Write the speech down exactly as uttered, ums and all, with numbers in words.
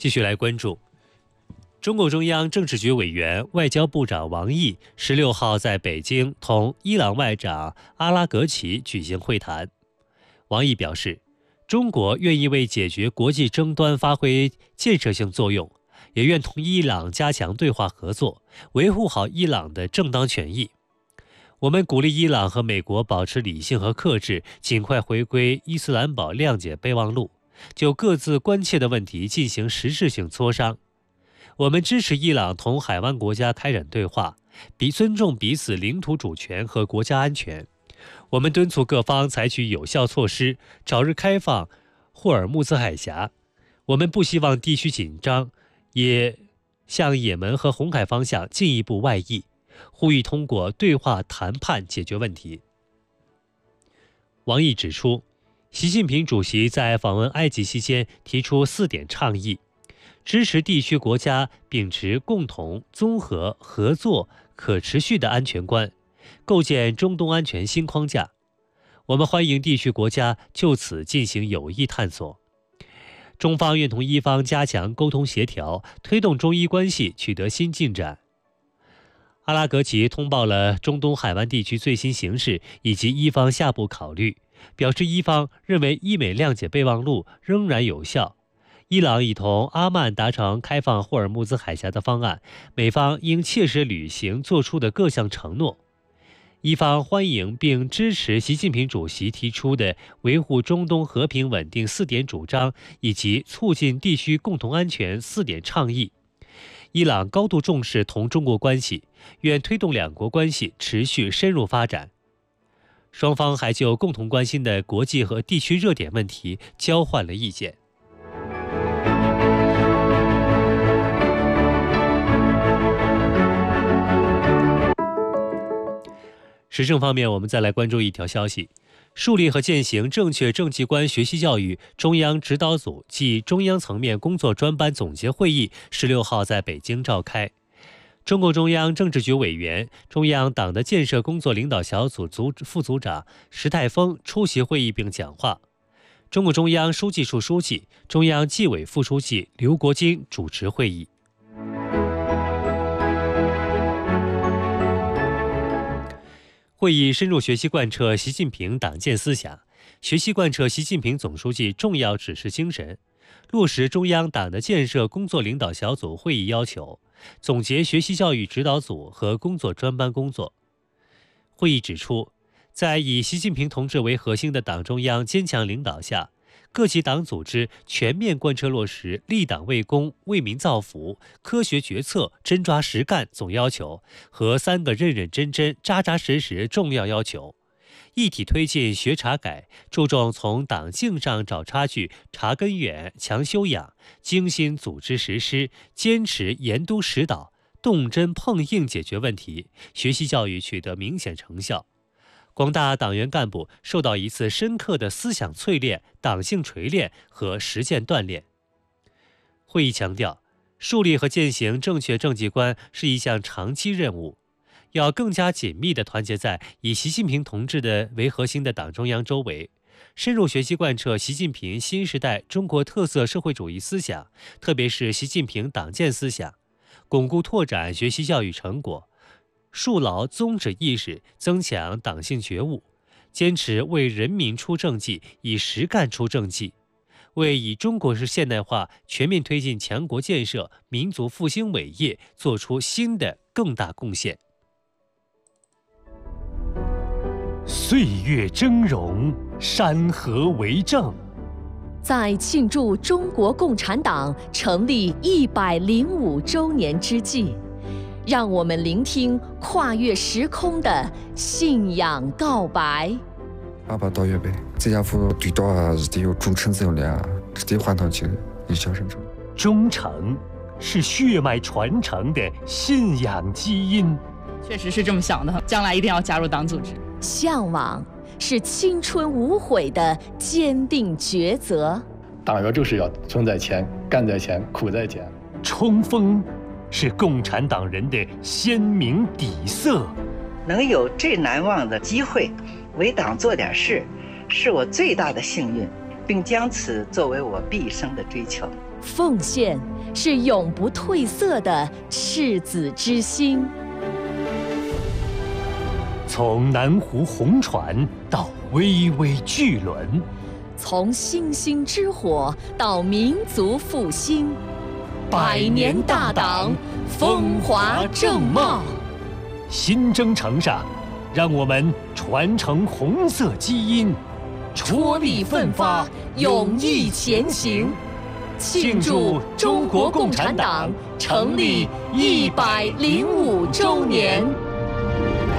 继续来关注，中共中央政治局委员、外交部长王毅十六号在北京同伊朗外长阿拉格齐举行会谈。王毅表示，中国愿意为解决国际争端发挥建设性作用，也愿同伊朗加强对话合作，维护好伊朗的正当权益。我们鼓励伊朗和美国保持理性和克制，尽快回归伊斯兰堡谅解备忘录，就各自关切的问题进行实质性磋商。我们支持伊朗同海湾国家开展对话，彼尊重彼此领土主权和国家安全。我们敦促各方采取有效措施，早日开放霍尔木兹海峡。我们不希望地区紧张也向也门和红海方向进一步外溢，呼吁通过对话谈判解决问题。王毅指出，习近平主席在访问埃及期间提出四点倡议，支持地区国家秉持共同、综合、合作、可持续的安全观，构建中东安全新框架。我们欢迎地区国家就此进行有益探索。中方愿同伊方加强沟通协调，推动中伊关系取得新进展。阿拉格齐通报了中东海湾地区最新形势以及伊方下步考虑，表示伊方认为伊美谅解备忘录仍然有效。伊朗已同阿曼达成开放霍尔木兹海峡的方案，美方应切实履行作出的各项承诺。伊方欢迎并支持习近平主席提出的维护中东和平稳定四点主张以及促进地区共同安全四点倡议。伊朗高度重视同中国关系，愿推动两国关系持续深入发展。双方还就共同关心的国际和地区热点问题交换了意见。时政方面，我们再来关注一条消息：树立和践行正确政绩观学习教育中央指导组暨中央层面工作专班总结会议十六号在北京召开。中共中央政治局委员、中央党的建设工作领导小组组副组长石泰峰出席会议并讲话。中共中央书记处书记、中央纪委副书记刘国金主持会议。会议深入学习贯彻习近平党建思想，学习贯彻习近平总书记重要指示精神，落实中央党的建设工作领导小组会议要求，总结学习教育指导组和工作专班工作。会议指出，在以习近平同志为核心的党中央坚强领导下，各级党组织全面贯彻落实立党为公、为民造福、科学决策、真抓实干总要求和三个认认真真、扎扎实实重要要求，一体推进学查改，注重从党性上找差距、查根源、强修养，精心组织实施，坚持严督实导，动真碰硬解决问题，学习教育取得明显成效。广大党员干部受到一次深刻的思想淬炼、党性锤炼和实践锻炼。会议强调，树立和践行正确政绩观是一项长期任务，要更加紧密地团结在以习近平同志的为核心的党中央周围，深入学习贯彻习近平新时代中国特色社会主义思想，特别是习近平党建思想，巩固拓展学习教育成果，树牢宗旨意识，增强党性觉悟，坚持为人民出政绩，以实干出政绩，为以中国式现代化全面推进强国建设、民族复兴伟业做出新的更大贡献。 岁月峥嵘，山河为证。 在庆祝中国共产党成立一百零五周年之际，让我们聆听跨越时空的信仰告白。 阿爸到月呗，这家伙对到啊是得有忠诚这样的啊，是得换到起一小生成。 忠诚是血脉传承的信仰基因。 确实是这么想的，将来一定要加入党组织。 向往是青春无悔的坚定抉择。 党员就是要存在前、干在前、苦在前。 冲锋是共产党人的鲜明底色。 能有这难忘的机会为党做点事，是我最大的幸运。 并将此作为我毕生的追求。 奉献是永不褪色的赤子之心。 从南湖红船到巍巍巨轮， 从星星之火到民族复兴，百年大党，风华正茂。 新征程上，让我们传承红色基因， 踔厉奋发，勇毅前行，庆祝中国共产党成立一百零五周年。